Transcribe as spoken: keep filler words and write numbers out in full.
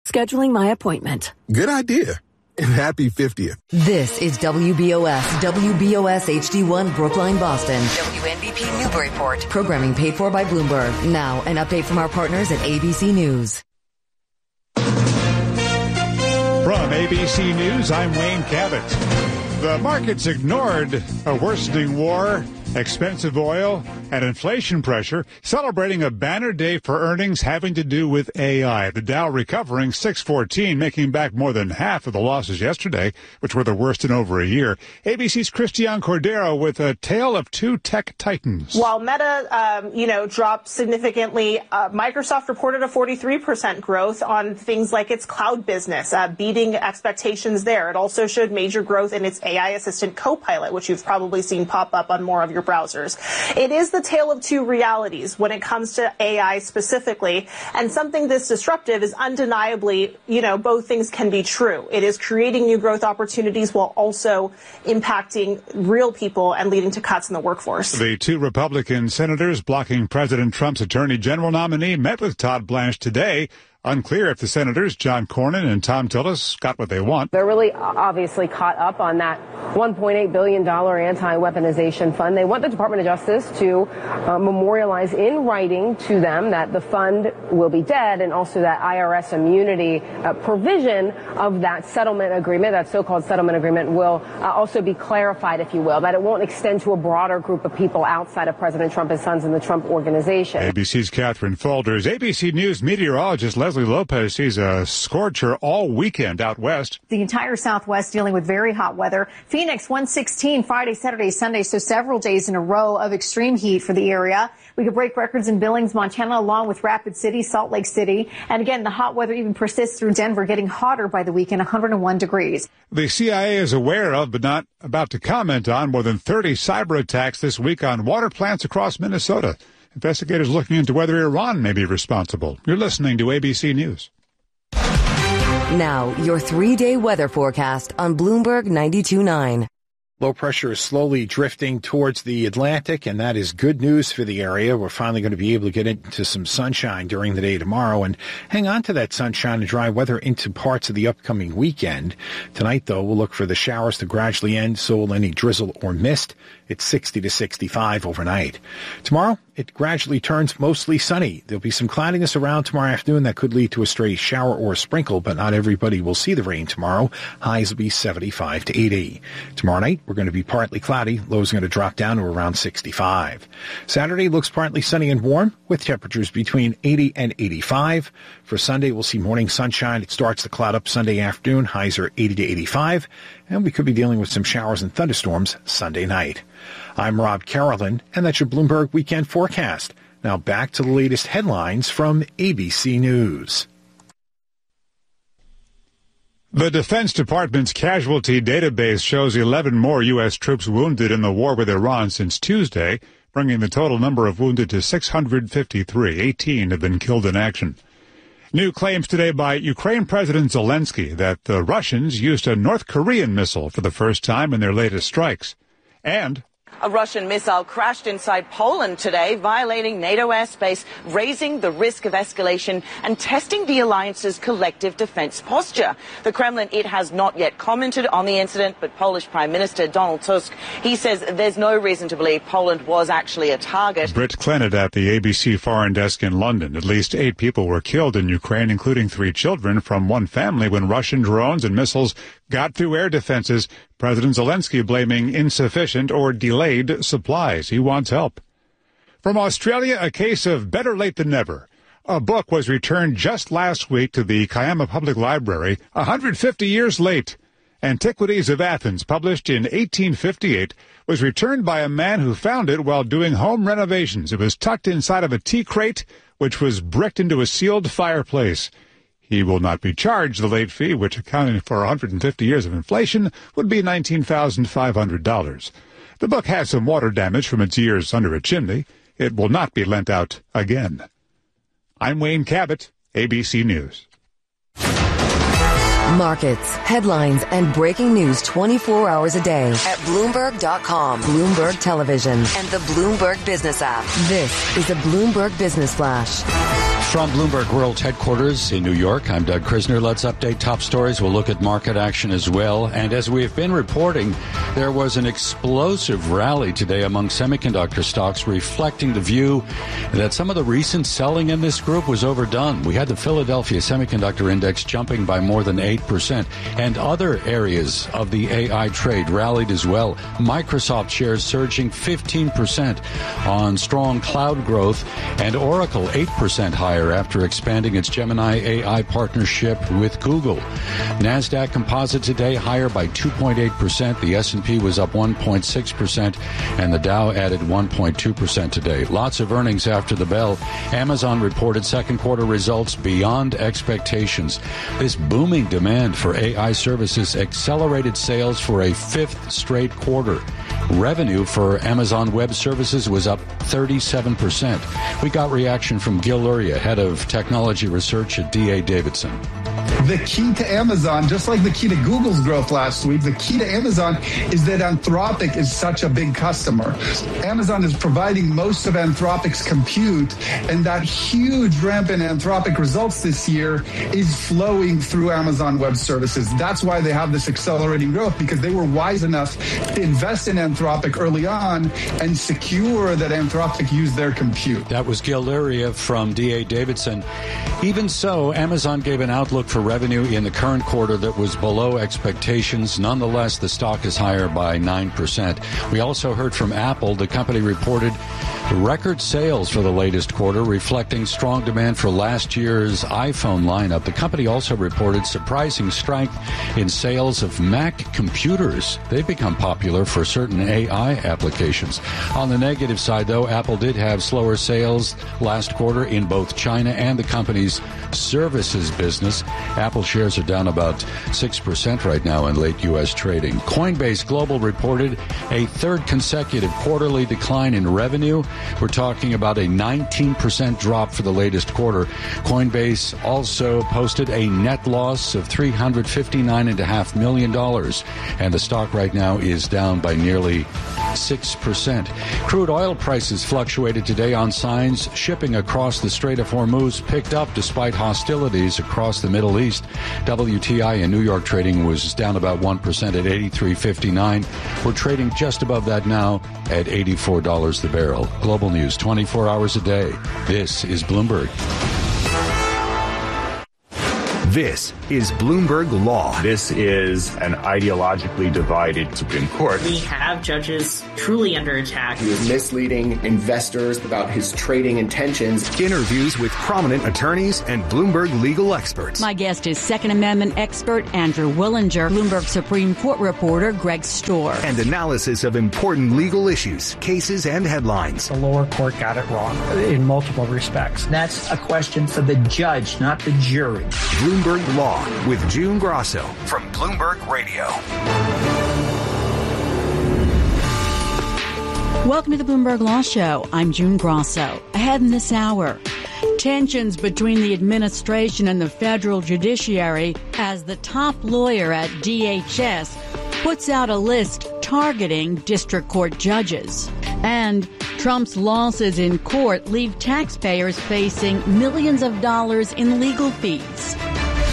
Scheduling my appointment. Good idea. And happy fiftieth. This is W B O S, W B O S H D one, Brookline, Boston. W N B P Newburyport. Programming paid for by Bloomberg. Now, an update from our partners at A B C News. From A B C News, I'm Wayne Cabot. The markets ignored a worsening war, expensive oil, and inflation pressure, celebrating a banner day for earnings having to do with A I. The Dow recovering six fourteen, making back more than half of the losses yesterday, which were the worst in over a year. A B C's Christiane Cordero with a tale of two tech titans. While Meta, um, you know, dropped significantly, uh, Microsoft reported a forty-three percent growth on things like its cloud business, uh, beating expectations there. It also showed major growth in its A I assistant Copilot, which you've probably seen pop up on more of your browsers. It is the tale of two realities when it comes to A I specifically, and something this disruptive is undeniably, you know, both things can be true. It is creating new growth opportunities while also impacting real people and leading to cuts in the workforce. The two Republican senators blocking President Trump's attorney general nominee met with Todd Blanche today. Unclear if the senators, John Cornyn and Tom Tillis, got what they want. They're really obviously caught up on that one point eight billion dollars anti-weaponization fund. They want the Department of Justice to uh, memorialize in writing to them that the fund will be dead, and also that I R S immunity uh, provision of that settlement agreement, that so-called settlement agreement, will uh, also be clarified, if you will, that it won't extend to a broader group of people outside of President Trump, his sons, and the Trump organization. A B C's Catherine Folders. A B C News meteorologist Leslie Lopez sees a scorcher all weekend out west. The entire Southwest dealing with very hot weather. Phoenix one sixteen Friday, Saturday, Sunday, so several days in a row of extreme heat for the area. We could break records in Billings, Montana, along with Rapid City, Salt Lake City. And again, the hot weather even persists through Denver, getting hotter by the weekend, one hundred one degrees. The C I A is aware of, but not about to comment on, more than thirty cyber attacks this week on water plants across Minnesota. Investigators looking into whether Iran may be responsible. You're listening to A B C News. Now, your three-day weather forecast on Bloomberg ninety-two point nine. Low pressure is slowly drifting towards the Atlantic, and that is good news for the area. We're finally going to be able to get into some sunshine during the day tomorrow and hang on to that sunshine and dry weather into parts of the upcoming weekend. Tonight, though, we'll look for the showers to gradually end, so will any drizzle or mist. It's sixty to sixty-five overnight. Tomorrow, it gradually turns mostly sunny. There'll be some cloudiness around tomorrow afternoon that could lead to a stray shower or a sprinkle, but not everybody will see the rain tomorrow. Highs will be seventy-five to eighty. Tomorrow night, we're going to be partly cloudy. Lows are going to drop down to around sixty-five. Saturday looks partly sunny and warm with temperatures between eighty and eighty-five. For Sunday, we'll see morning sunshine. It starts to cloud up Sunday afternoon. Highs are eighty to eighty-five. And we could be dealing with some showers and thunderstorms Sunday night. I'm Rob Carolyn, and that's your Bloomberg Weekend Forecast. Now back to the latest headlines from A B C News. The Defense Department's casualty database shows eleven more U S troops wounded in the war with Iran since Tuesday, bringing the total number of wounded to six hundred fifty-three. eighteen have been killed in action. New claims today by Ukraine President Zelensky that the Russians used a North Korean missile for the first time in their latest strikes. And a Russian missile crashed inside Poland today, violating NATO airspace, raising the risk of escalation and testing the alliance's collective defense posture. The Kremlin, it has not yet commented on the incident, but Polish Prime Minister Donald Tusk, he says there's no reason to believe Poland was actually a target. Britt Clennett at the A B C Foreign Desk in London. At least eight people were killed in Ukraine, including three children from one family, when Russian drones and missiles got through air defenses. President Zelensky blaming insufficient or delayed supplies. He wants help. From Australia, a case of better late than never. A book was returned just last week to the Kiama Public Library, one hundred fifty years late. Antiquities of Athens, published in eighteen fifty-eight, was returned by a man who found it while doing home renovations. It was tucked inside of a tea crate, which was bricked into a sealed fireplace. He will not be charged the late fee, which, accounting for one hundred fifty years of inflation, would be nineteen thousand five hundred dollars. The book has some water damage from its years under a chimney. It will not be lent out again. I'm Wayne Cabot, A B C News. Markets, headlines, and breaking news twenty-four hours a day at Bloomberg dot com, Bloomberg Television, and the Bloomberg Business app. This is a Bloomberg Business Flash. From Bloomberg World Headquarters in New York, I'm Doug Krisner. Let's update top stories. We'll look at market action as well. And as we have been reporting, there was an explosive rally today among semiconductor stocks, reflecting the view that some of the recent selling in this group was overdone. We had the Philadelphia Semiconductor Index jumping by more than eight percent, and other areas of the A I trade rallied as well. Microsoft shares surging fifteen percent on strong cloud growth, and Oracle eight percent higher after expanding its Gemini A I partnership with Google. NASDAQ Composite today higher by two point eight percent. The S and P was up one point six percent, and the Dow added one point two percent today. Lots of earnings after the bell. Amazon reported second quarter results beyond expectations. This booming demand for A I services accelerated sales for a fifth straight quarter. Revenue for Amazon Web Services was up thirty-seven percent. We got reaction from Gil Luria, head of technology research at D A Davidson. The key to Amazon, just like the key to Google's growth last week, the key to Amazon is that Anthropic is such a big customer. Amazon is providing most of Anthropic's compute, and that huge ramp in Anthropic results this year is flowing through Amazon Web Services. That's why they have this accelerating growth, because they were wise enough to invest in Anthropic early on and secure that Anthropic used their compute. That was Gil Luria from D A Davidson. Even so, Amazon gave an outlook for revenue in the current quarter that was below expectations. Nonetheless, the stock is higher by nine percent. We also heard from Apple. The company reported record sales for the latest quarter, reflecting strong demand for last year's iPhone lineup. The company also reported surprising strength in sales of Mac computers. They've become popular for certain A I applications. On the negative side, though, Apple did have slower sales last quarter in both China and the company's services business. Apple shares are down about six percent right now in late U S trading. Coinbase Global reported a third consecutive quarterly decline in revenue. We're talking about a nineteen percent drop for the latest quarter. Coinbase also posted a net loss of three hundred fifty-nine point five million dollars, and the stock right now is down by nearly six percent. Crude oil prices fluctuated today on signs shipping across the Strait of Hormuz picked up despite hostilities across the Middle East. W T I in New York trading was down about one percent at eighty-three fifty-nine. We're trading just above that now at eighty-four dollars the barrel. Global news twenty-four hours a day. This is Bloomberg. This is Bloomberg Law. This is an ideologically divided Supreme Court. We have judges truly under attack. He was misleading investors about his trading intentions. Interviews with prominent attorneys and Bloomberg legal experts. My guest is Second Amendment expert Andrew Willinger, Bloomberg Supreme Court reporter Greg Storr. And analysis of important legal issues, cases, and headlines. The lower court got it wrong in multiple respects. That's a question for the judge, not the jury. Bloomberg Law with June Grosso from Bloomberg Radio. Welcome to the Bloomberg Law Show. I'm June Grosso. Ahead in this hour, tensions between the administration and the federal judiciary as the top lawyer at D H S puts out a list targeting district court judges. And Trump's losses in court leave taxpayers facing millions of dollars in legal fees.